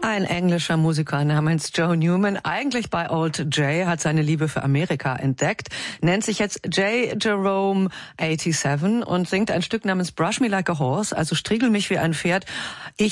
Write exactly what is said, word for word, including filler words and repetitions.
Ein englischer Musiker namens Joe Newman, eigentlich bei Old J, hat seine Liebe für Amerika entdeckt, nennt sich jetzt J. Jerome siebenundachtzig und singt ein Stück namens Brush Me Like a Horse, also Striegel mich wie ein Pferd. Ich